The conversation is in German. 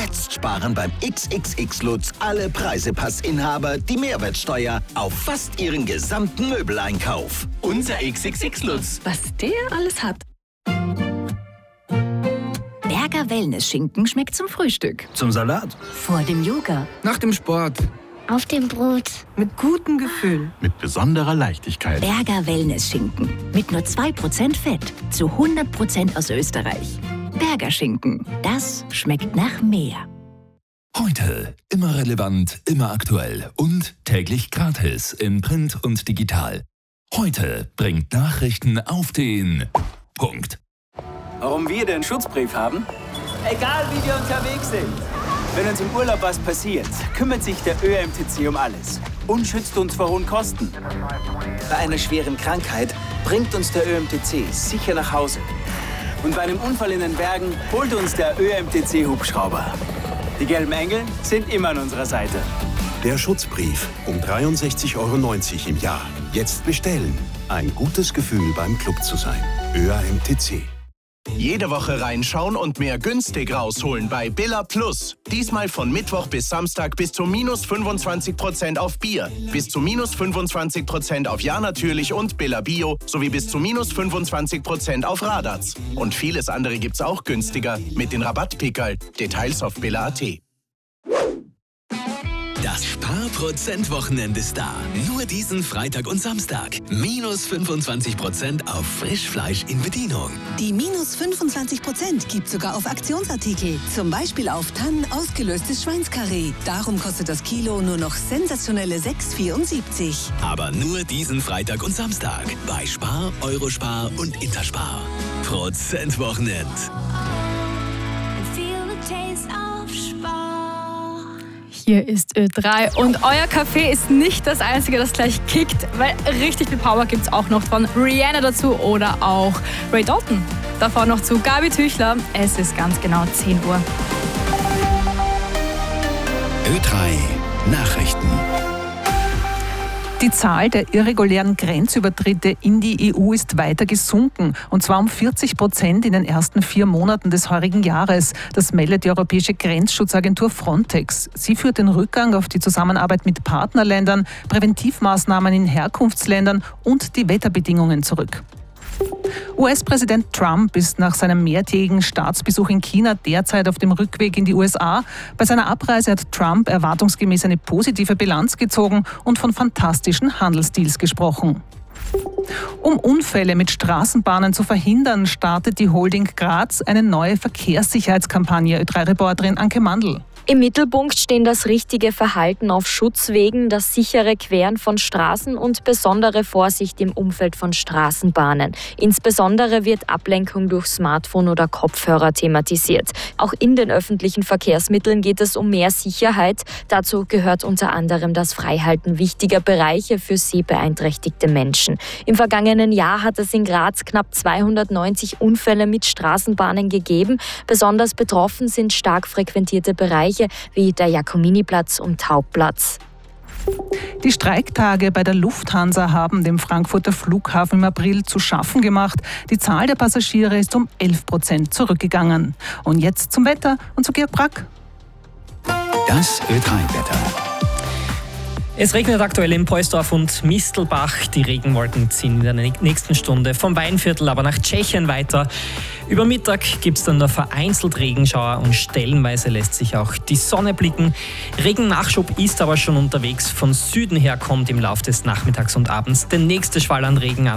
Jetzt sparen beim XXX Lutz alle Preisepassinhaber die Mehrwertsteuer auf fast ihren gesamten Möbeleinkauf. Unser XXX Lutz. Was der alles hat. Berger Wellness-Schinken schmeckt zum Frühstück. Zum Salat. Vor dem Yoga. Nach dem Sport. Auf dem Brot. Mit gutem Gefühl. Mit besonderer Leichtigkeit. Berger Wellness-Schinken. Mit nur 2% Fett. Zu 100% aus Österreich. Berger Schinken. Das schmeckt nach mehr. Heute immer relevant, immer aktuell und täglich gratis in Print und digital. Heute bringt Nachrichten auf den Punkt. Warum wir den Schutzbrief haben? Egal wie wir unterwegs sind. Wenn uns im Urlaub was passiert, kümmert sich der ÖMTC um alles und schützt uns vor hohen Kosten. Bei einer schweren Krankheit bringt uns der ÖMTC sicher nach Hause. Und bei einem Unfall in den Bergen holt uns der ÖMTC-Hubschrauber. Die gelben Engel sind immer an unserer Seite. Der Schutzbrief um 63,90 € im Jahr. Jetzt bestellen. Ein gutes Gefühl beim Club zu sein. ÖMTC. Jede Woche reinschauen und mehr günstig rausholen bei Billa Plus. Diesmal von Mittwoch bis Samstag bis zu minus 25% auf Bier, bis zu minus 25% auf Ja natürlich und Billa Bio sowie bis zu minus 25% auf Radatz. Und vieles andere gibt's auch günstiger mit den Rabattpickerl. Details auf billa.at. Das Sparprozent-Wochenende ist da. Nur diesen Freitag und Samstag. Minus 25% auf Frischfleisch in Bedienung. Die minus 25% gibt sogar auf Aktionsartikel. Zum Beispiel auf Tannen ausgelöstes Schweinskarree. Darum kostet das Kilo nur noch sensationelle 6,74. Aber nur diesen Freitag und Samstag. Bei Spar, Eurospar und Interspar. Prozentwochenend. Hier ist Ö3 und euer Kaffee ist nicht das einzige, das gleich kickt, weil richtig viel Power gibt es auch noch von Rihanna dazu oder auch Ray Dalton. Davor noch zu Gabi Tüchler. Es ist ganz genau 10 Uhr. Ö3 Nachrichten. Die Zahl der irregulären Grenzübertritte in die EU ist weiter gesunken, und zwar um 40% in den ersten 4 Monaten des heurigen Jahres. Das meldet die Europäische Grenzschutzagentur Frontex. Sie führt den Rückgang auf die Zusammenarbeit mit Partnerländern, Präventivmaßnahmen in Herkunftsländern und die Wetterbedingungen zurück. US-Präsident Trump ist nach seinem mehrtägigen Staatsbesuch in China derzeit auf dem Rückweg in die USA. Bei seiner Abreise hat Trump erwartungsgemäß eine positive Bilanz gezogen und von fantastischen Handelsdeals gesprochen. Um Unfälle mit Straßenbahnen zu verhindern, startet die Holding Graz eine neue Verkehrssicherheitskampagne. Ö3-Reporterin Anke Mandl. Im Mittelpunkt stehen das richtige Verhalten auf Schutzwegen, das sichere Queren von Straßen und besondere Vorsicht im Umfeld von Straßenbahnen. Insbesondere wird Ablenkung durch Smartphone oder Kopfhörer thematisiert. Auch in den öffentlichen Verkehrsmitteln geht es um mehr Sicherheit. Dazu gehört unter anderem das Freihalten wichtiger Bereiche für sehbeeinträchtigte Menschen. Im vergangenen Jahr hat es in Graz knapp 290 Unfälle mit Straßenbahnen gegeben. Besonders betroffen sind stark frequentierte Bereiche wie der Jakominiplatz und Hauptplatz. Die Streiktage bei der Lufthansa haben dem Frankfurter Flughafen im April zu schaffen gemacht. Die Zahl der Passagiere ist um 11% zurückgegangen. Und jetzt zum Wetter und zu Georg Brack. Das Ö3-Wetter. Es regnet aktuell in Poisdorf und Mistelbach. Die Regenwolken ziehen in der nächsten Stunde vom Weinviertel aber nach Tschechien weiter. Über Mittag gibt es dann nur vereinzelt Regenschauer und stellenweise lässt sich auch die Sonne blicken. Regennachschub ist aber schon unterwegs. Von Süden her kommt im Laufe des Nachmittags und Abends der nächste Schwall an Regen an.